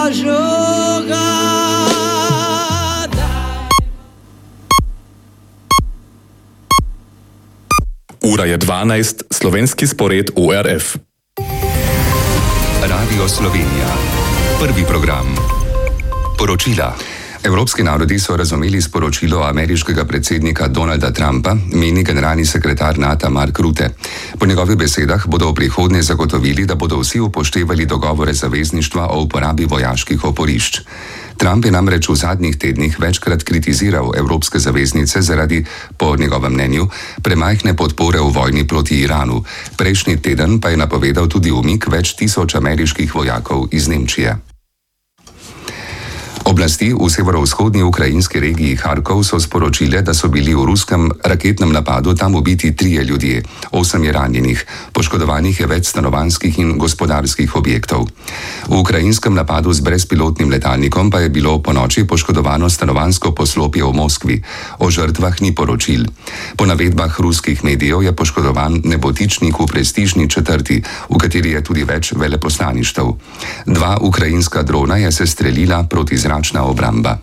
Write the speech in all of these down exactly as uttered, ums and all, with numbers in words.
Ura je dvanajst, slovenski spored O R F. Radio Slovenija. Prvi program. Poročila. Evropski narodi so razumeli sporočilo ameriškega predsednika Donalda Trumpa, meni generalni sekretar NATO Mark Rutte. Po njegovih besedah bodo v prihodnje zagotovili, da bodo vsi upoštevali dogovore zavezništva o uporabi vojaških oporišč. Trump je namreč v zadnjih tednih večkrat kritiziral evropske zaveznice zaradi, po njegovem mnenju, premajhne podpore v vojni proti Iranu. Prejšnji teden pa je napovedal tudi umik več tisoč ameriških vojakov iz Nemčije. Oblasti v severovzhodni ukrajinski regiji Harkov so sporočile, da so bili v ruskem raketnem napadu tam ubiti trije ljudje, osem je ranjenih, poškodovanih je več stanovanjskih in gospodarskih objektov. V ukrajinskem napadu z brezpilotnim letalnikom pa je bilo po noči poškodovano stanovanjsko poslopje v Moskvi. O žrtvah ni poročil. Po navedbah ruskih medijev je poškodovan nebotičnik v prestižni četrti, v kateri je tudi več veleposlaništev. Dva ukrajinska drona je sestrelila proti zraku. Obramba.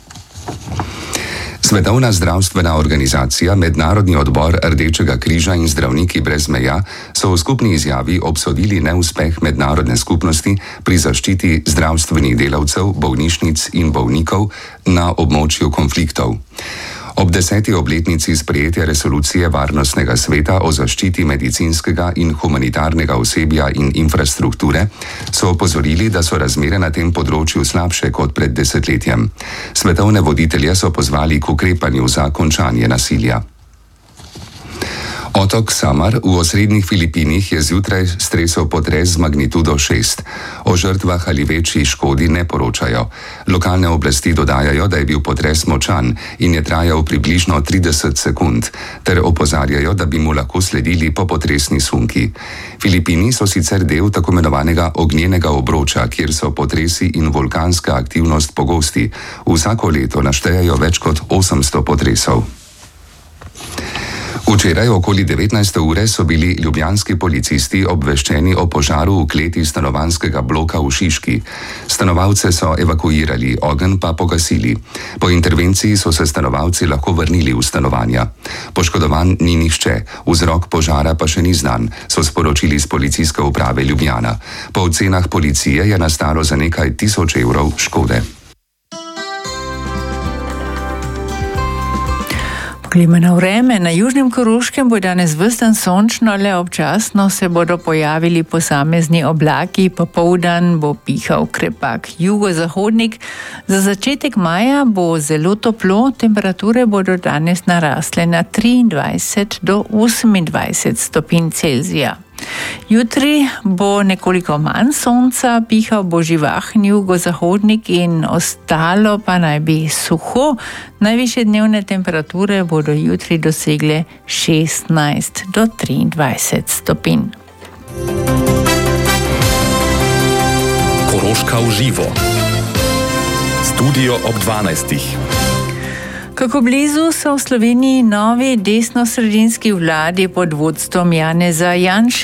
Svetovna zdravstvena organizacija, Mednarodni odbor Rdečega križa in Zdravniki brez meja so v skupni izjavi obsodili neuspeh mednarodne skupnosti pri zaščiti zdravstvenih delavcev, bolnišnic in bolnikov na območju konfliktov. Ob deseti obletnici sprejetja resolucije Varnostnega sveta o zaščiti medicinskega in humanitarnega osebja in infrastrukture so opozorili, da so razmere na tem področju slabše kot pred desetletjem. Svetovne voditelje so pozvali k ukrepanju za končanje nasilja. Otok Samar v osrednjih Filipinih je zjutraj stresel potres z magnitudo šest. O žrtvah ali večji škodi ne poročajo. Lokalne oblasti dodajajo, da je bil potres močan in je trajal približno trideset sekund, ter opozarjajo, da bi mu lahko sledili popotresni sunki. Filipini so sicer del tako imenovanega ognjenega obroča, kjer so potresi in vulkanska aktivnost pogosti. Vsako leto naštejejo več kot osemsto potresov. Včeraj okoli devetnajste ure so bili ljubljanski policisti obveščeni o požaru v kleti stanovanjskega bloka v Šiški. Stanovalce so evakuirali, ogenj pa pogasili. Po intervenciji so se stanovalci lahko vrnili v stanovanja. Poškodovan ni nihče, vzrok požara pa še ni znan, so sporočili z policijske uprave Ljubljana. Po ocenah policije je nastalo za nekaj tisoč evrov škode. Klima na vreme. Na južnem Koroškem bo danes ves dan sončno, le občasno se bodo pojavili posamezni oblaki, popoldan bo pihal krepak jugozahodnik. Za začetek maja bo zelo toplo, temperature bodo danes narasle na triindvajset do osemindvajset stopinj Celzija. Jutri bo nekoliko manj sonca, pihal bo živahni jugozahodnik in ostalo pa naj bi suho. Najvišje dnevne temperature bodo jutri dosegle šestnajst do triindvajset stopinj. Koroška v živo. Studio ob dvanajstih. Kako blizu so v Sloveniji novi desnosredinski vladi pod vodstvom Janeza Janše.